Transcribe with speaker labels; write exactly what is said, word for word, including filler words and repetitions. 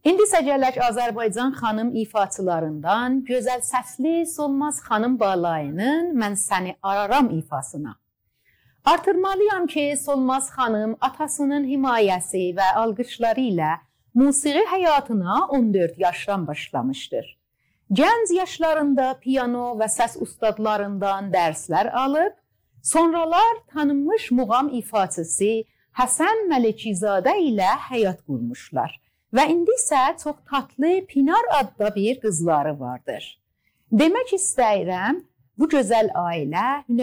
Speaker 1: İndi isə gələk Azərbaycan xanım ifaçılarından gözəl səsli Solmaz xanım Balayının Mən səni araram ifasına. Artırmalıyam ki, Solmaz xanım atasının himayəsi və alqışları ilə musiqi həyatına on dörd yaşdan başlamışdır. Gənc yaşlarında piano və səs ustadlarından dərslər alıb, sonralar tanınmış muğam ifaçısı Həsən Məlikizadə ilə həyat qurmuşlar. Və indi isə çox tatlı Pinar adda bir qızları vardır. Demək istəyirəm, bu gözəl ailə